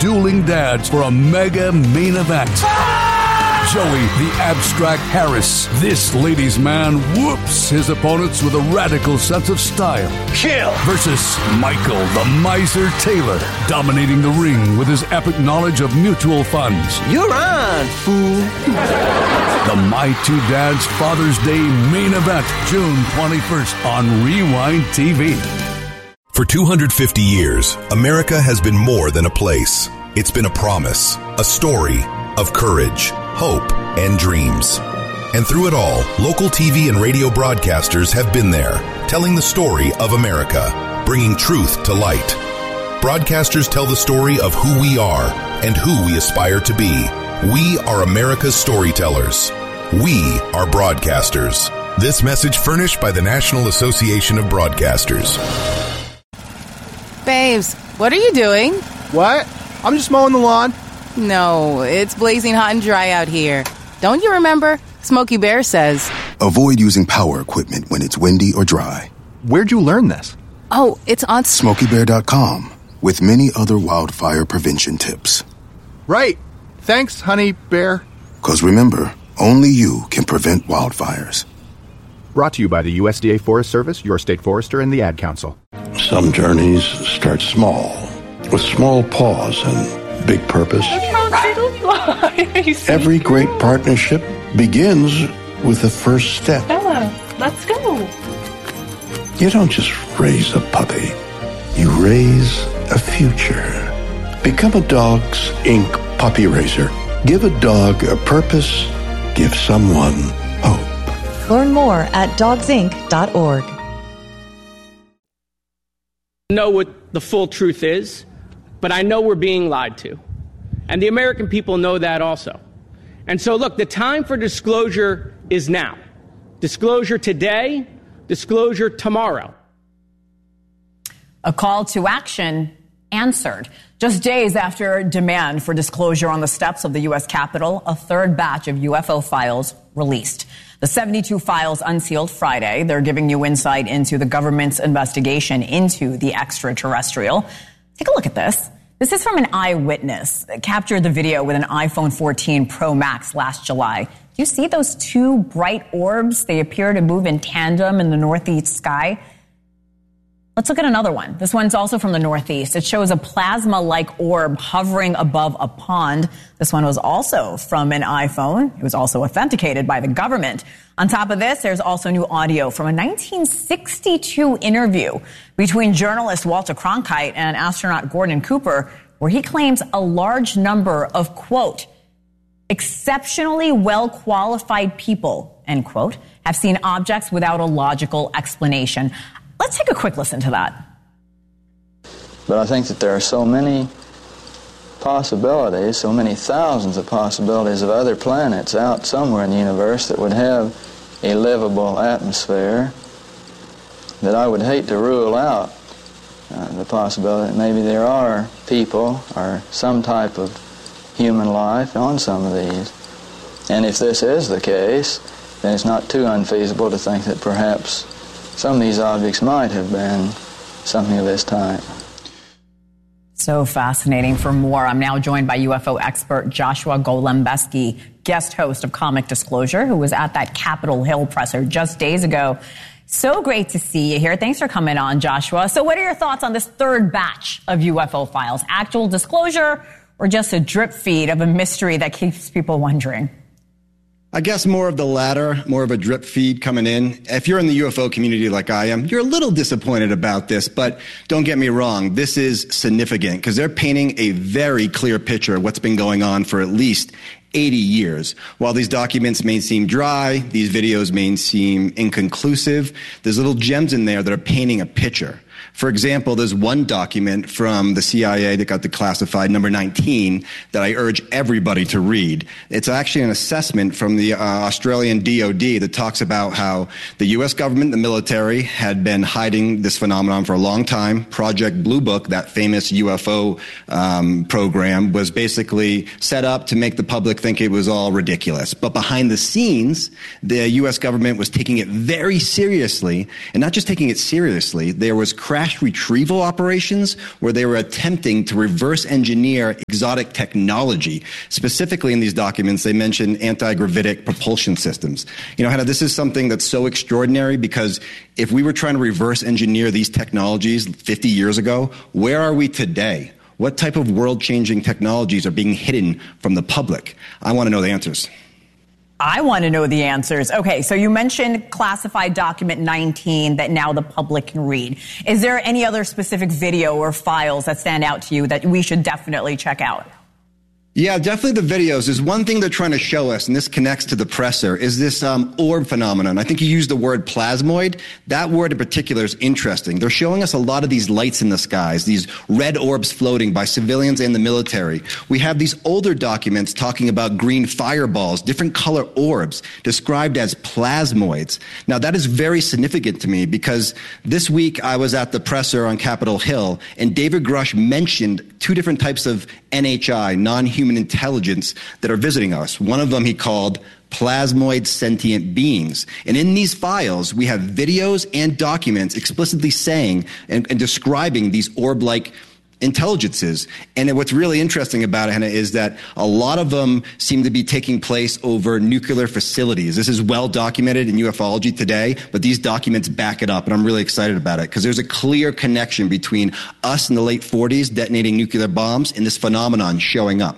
dueling dads for a mega main event. Joey, the abstract Harris, this ladies' man, whoops his opponents with a radical sense of style. Kill! Versus Michael, the miser Taylor, dominating the ring with his epic knowledge of mutual funds. You're on, fool. The My Two Dads Father's Day main event, June 21st on Rewind TV. For 250 years, America has been more than a place. It's been a promise, a story of courage, hope, and dreams. And through it all, local TV and radio broadcasters have been there, telling the story of America, bringing truth to light. Broadcasters tell the story of who we are and who we aspire to be. We are America's storytellers. We are broadcasters. This message furnished by the National Association of Broadcasters. Babes, what are you doing? What? I'm just mowing the lawn. No, it's blazing hot and dry out here. Don't you remember? Smokey Bear says, avoid using power equipment when it's windy or dry. Where'd you learn this? Oh, it's on SmokeyBear.com with many other wildfire prevention tips. Right. Thanks, honey bear. 'Cause remember, only you can prevent wildfires. Brought to you by the USDA Forest Service, your state forester, and the Ad Council. Some journeys start small, with small pause and big purpose. Every great partnership begins with the first step. Bella, let's go. You don't just raise a puppy. You raise a future. Become a Dogs Inc. puppy raiser. Give a dog a purpose. Give someone hope. Learn more at dogsinc.org. Know what the full truth is, but I know we're being lied to. And the American people know that also. And so, look, the time for disclosure is now. Disclosure today, disclosure tomorrow. A call to action answered. Just days after demand for disclosure on the steps of the U.S. Capitol, a third batch of UFO files released. The 72 files unsealed Friday. They're giving you insight into the government's investigation into the extraterrestrial. Take a look at this. This is from an eyewitness that captured the video with an iPhone 14 Pro Max last July. Do you see those two bright orbs? They appear to move in tandem in the northeast sky. Let's look at another one. This one's also from the northeast. It shows a plasma-like orb hovering above a pond. This one was also from an iPhone. It was also authenticated by the government. On top of this, there's also new audio from a 1962 interview between journalist Walter Cronkite and astronaut Gordon Cooper, where he claims a large number of, quote, exceptionally well-qualified people, end quote, have seen objects without a logical explanation. Let's take a quick listen to that. But I think that there are so many possibilities, so many thousands of possibilities of other planets out somewhere in the universe that would have a livable atmosphere that I would hate to rule out the possibility that maybe there are people or some type of human life on some of these. And if this is the case, then it's not too unfeasible to think that perhaps some of these objects might have been something of this type. So fascinating. For more, I'm now joined by UFO expert Joshua Golembeski, guest host of Comic Disclosure, who was at that Capitol Hill presser just days ago. So great to see you here. Thanks for coming on, Joshua. So what are your thoughts on this third batch of UFO files? Actual disclosure or just a drip feed of a mystery that keeps people wondering? I guess more of the latter, more of a drip feed coming in. If you're in the UFO community like I am, you're a little disappointed about this, but don't get me wrong, this is significant because they're painting a very clear picture of what's been going on for at least 80 years. While these documents may seem dry, these videos may seem inconclusive, there's little gems in there that are painting a picture. For example, there's one document from the CIA that got declassified, number 19, that I urge everybody to read. It's actually an assessment from the Australian DOD that talks about how the U.S. government, the military, had been hiding this phenomenon for a long time. Project Blue Book, that famous UFO program, was basically set up to make the public think it was all ridiculous. But behind the scenes, the U.S. government was taking it very seriously, and not just taking it seriously, there was crash retrieval operations where they were attempting to reverse engineer exotic technology. Specifically in these documents, they mention anti-gravitic propulsion systems. You know, Hannah, this is something that's so extraordinary because if we were trying to reverse engineer these technologies 50 years ago, where are we today? What type of world-changing technologies are being hidden from the public? I want to know the answers. I want to know the answers. Okay, so you mentioned classified document 19 that now the public can read. Is there any other specific video or files that stand out to you that we should definitely check out? Yeah, definitely the videos. There's one thing they're trying to show us, and this connects to the presser, is this orb phenomenon. I think you used the word plasmoid. That word in particular is interesting. They're showing us a lot of these lights in the skies, these red orbs floating by civilians and the military. We have these older documents talking about green fireballs, different color orbs, described as plasmoids. Now, that is very significant to me because this week I was at the presser on Capitol Hill, and David Grush mentioned two different types of NHI, non-human intelligence, that are visiting us. One of them he called plasmoid sentient beings. And in these files, we have videos and documents explicitly saying and describing these orb-like intelligences. And what's really interesting about it, Hannah, is that a lot of them seem to be taking place over nuclear facilities. This is well documented in ufology today, but these documents back it up, and I'm really excited about it because there's a clear connection between us in the late 40s detonating nuclear bombs and this phenomenon showing up.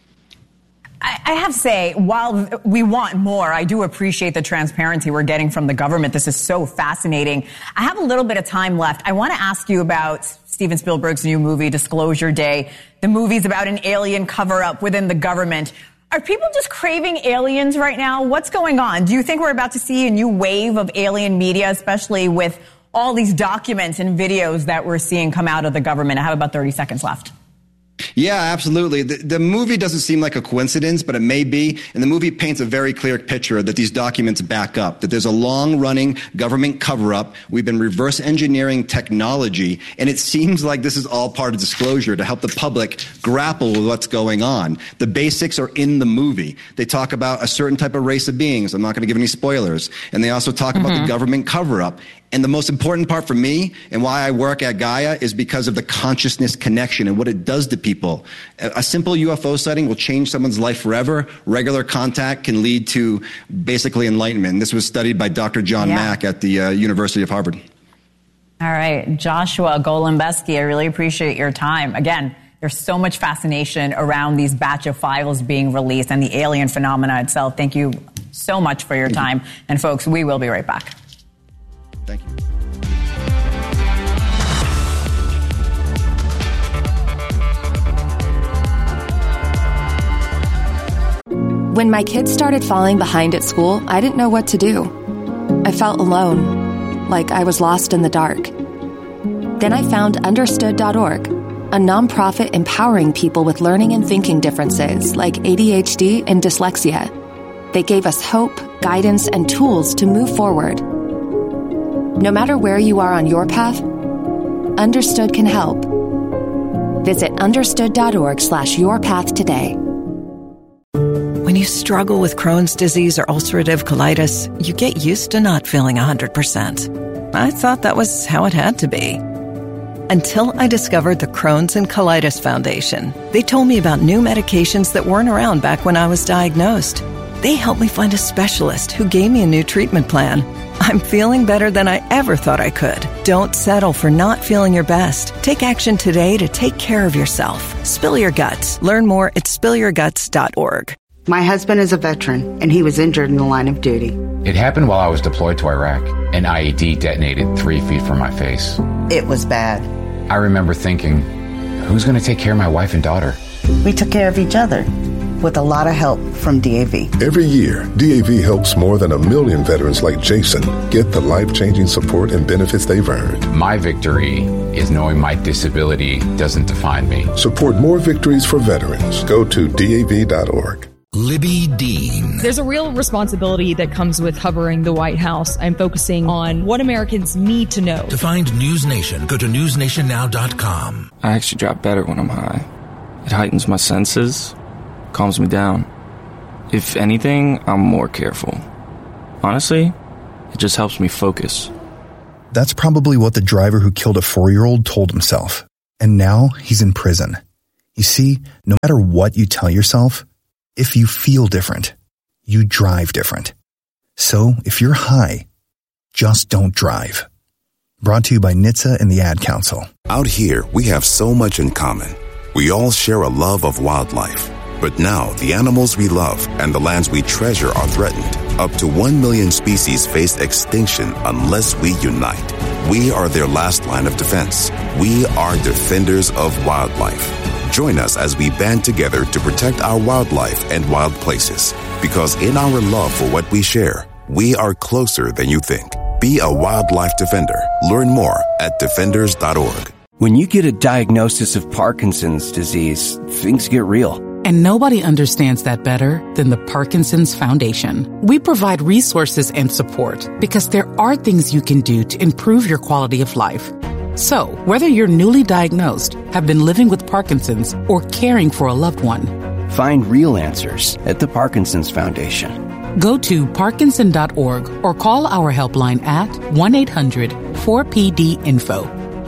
I have to say, while we want more, I do appreciate the transparency we're getting from the government. This is so fascinating. I have a little bit of time left. I want to ask you about Steven Spielberg's new movie, Disclosure Day. The movie's about an alien cover-up within the government. Are people just craving aliens right now? What's going on? Do you think we're about to see a new wave of alien media, especially with all these documents and videos that we're seeing come out of the government? I have about 30 seconds left. Yeah, absolutely. The movie doesn't seem like a coincidence, but it may be. And the movie paints a very clear picture that these documents back up, that there's a long-running government cover-up. We've been reverse engineering technology, and it seems like this is all part of disclosure to help the public grapple with what's going on. The basics are in the movie. They talk about a certain type of race of beings. I'm not going to give any spoilers. And they also talk about the government cover-up. And the most important part for me and why I work at Gaia is because of the consciousness connection and what it does to people. A simple UFO sighting will change someone's life forever. Regular contact can lead to basically enlightenment. And this was studied by Dr. John Mack at the University of Harvard. All right, Joshua Golombesky, I really appreciate your time. Again, there's so much fascination around these batch of files being released and the alien phenomena itself. Thank you so much for your time. And folks, we will be right back. Thank you. When my kids started falling behind at school, I didn't know what to do. I felt alone, like I was lost in the dark. Then I found Understood.org, a nonprofit empowering people with learning and thinking differences like ADHD and dyslexia. They gave us hope, guidance, and tools to move forward. No matter where you are on your path, Understood can help. Visit understood.org/yourpath today. When you struggle with Crohn's disease or ulcerative colitis, you get used to not feeling 100%. I thought that was how it had to be. Until I discovered the Crohn's and Colitis Foundation. They told me about new medications that weren't around back when I was diagnosed. They helped me find a specialist who gave me a new treatment plan. I'm feeling better than I ever thought I could. Don't settle for not feeling your best. Take action today to take care of yourself. Spill your guts. Learn more at spillyourguts.org. My husband is a veteran, and he was injured in the line of duty. It happened while I was deployed to Iraq. An IED detonated 3 feet from my face. It was bad. I remember thinking, who's going to take care of my wife and daughter? We took care of each other, with a lot of help from DAV. Every year, DAV helps more than 1 million veterans like Jason get the life-changing support and benefits they've earned. My victory is knowing my disability doesn't define me. Support more victories for veterans. Go to DAV.org. Libby Dean. There's a real responsibility that comes with covering the White House. I'm focusing on what Americans need to know. To find News Nation, go to newsnationnow.com. I actually drop better when I'm high. It heightens my senses, calms me down. If anything, I'm more careful. Honestly, it just helps me focus. That's probably what the driver who killed a 4-year-old told himself. And now he's in prison. You see, no matter what you tell yourself, if you feel different, you drive different. So if you're high, just don't drive. Brought to you by NHTSA and the Ad Council. Out here, we have so much in common. We all share a love of wildlife. But now, the animals we love and the lands we treasure are threatened. Up to 1 million species face extinction unless we unite. We are their last line of defense. We are defenders of wildlife. Join us as we band together to protect our wildlife and wild places. Because in our love for what we share, we are closer than you think. Be a wildlife defender. Learn more at defenders.org. When you get a diagnosis of Parkinson's disease, things get real. And nobody understands that better than the Parkinson's Foundation. We provide resources and support because there are things you can do to improve your quality of life. So, whether you're newly diagnosed, have been living with Parkinson's, or caring for a loved one, find real answers at the Parkinson's Foundation. Go to parkinson.org or call our helpline at 1-800-4PD-INFO.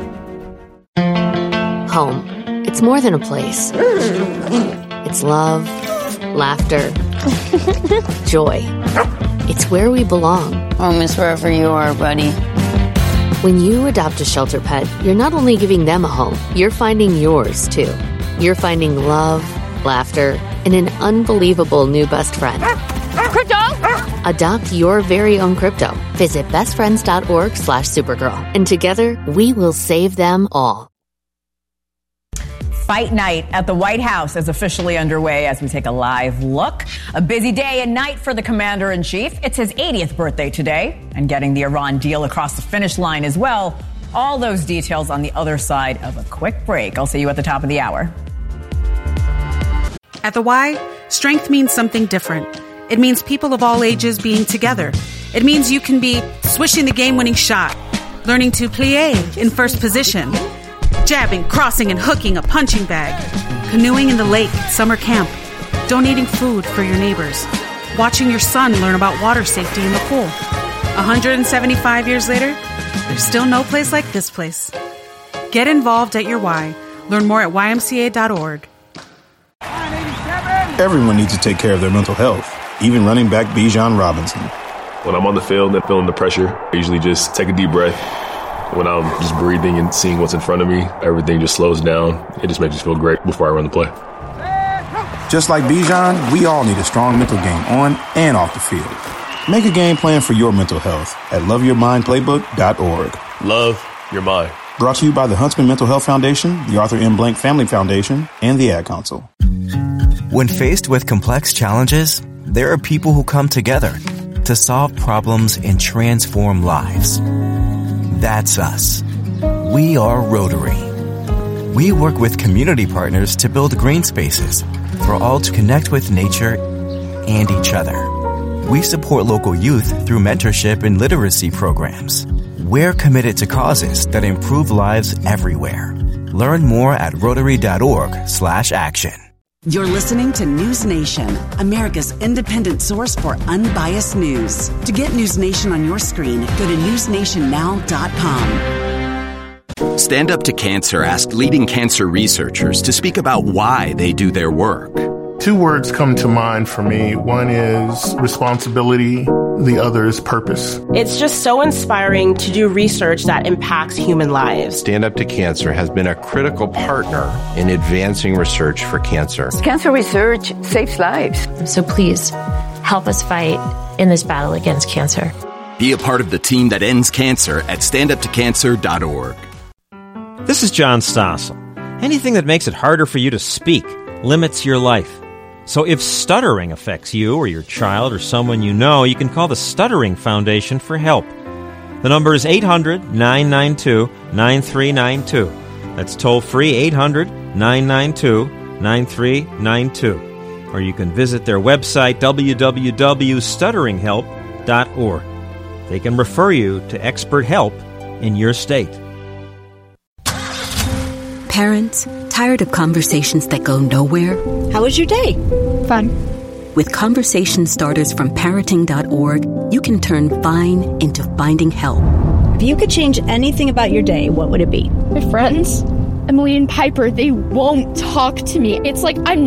Home. It's more than a place. It's love, laughter, joy. It's where we belong. Home is wherever you are, buddy. When you adopt a shelter pet, you're not only giving them a home, you're finding yours, too. You're finding love, laughter, and an unbelievable new best friend. Crypto! Adopt your very own crypto. Visit bestfriends.org/Supergirl. And together, we will save them all. Fight night at the White House is officially underway as we take a live look. A busy day and night for the commander-in-chief. It's his 80th birthday today, and getting the Iran deal across the finish line as well. All those details on the other side of a quick break. I'll see you at the top of the hour. At the Y, strength means something different. It means people of all ages being together. It means you can be swishing the game-winning shot, learning to plie in first position, jabbing, crossing, and hooking a punching bag, canoeing in the lake at summer camp, donating food for your neighbors, watching your son learn about water safety in the pool. 175 years later, there's still no place like this place. Get involved at your Y. Learn more at ymca.org. Everyone needs to take care of their mental health, even running back Bijan Robinson. When I'm on the field and feeling the pressure, I usually just take a deep breath. When I'm just breathing and seeing what's in front of me, everything just slows down. It just makes me feel great before I run the play. Just like Bijan, we all need a strong mental game on and off the field. Make a game plan for your mental health at loveyourmindplaybook.org. Love your mind. Brought to you by the Huntsman Mental Health Foundation, the Arthur M. Blank Family Foundation, and the Ad Council. When faced with complex challenges, there are people who come together to solve problems and transform lives. That's us. We are Rotary. We work with community partners to build green spaces for all to connect with nature and each other. We support local youth through mentorship and literacy programs. We're committed to causes that improve lives everywhere. Learn more at Rotary.org/action. You're listening to News Nation, America's independent source for unbiased news. To get News Nation on your screen, go to newsnationnow.com. Stand Up to Cancer asked leading cancer researchers to speak about why they do their work. Two words come to mind for me. One is responsibility. The other is purpose. It's just so inspiring to do research that impacts human lives. Stand Up to Cancer has been a critical partner in advancing research for cancer. Cancer research saves lives. So please help us fight in this battle against cancer. Be a part of the team that ends cancer at standuptocancer.org. This is John Stossel. Anything that makes it harder for you to speak limits your life. So if stuttering affects you or your child or someone you know, you can call the Stuttering Foundation for help. The number is 800-992-9392. That's toll-free 800-992-9392. Or you can visit their website, www.stutteringhelp.org. They can refer you to expert help in your state. Parents, tired of conversations that go nowhere? How was your day? Fun. With conversation starters from parenting.org, you can turn fine into finding help. If you could change anything about your day, what would it be? My friends, Emily and Piper, they won't talk to me. It's like I'm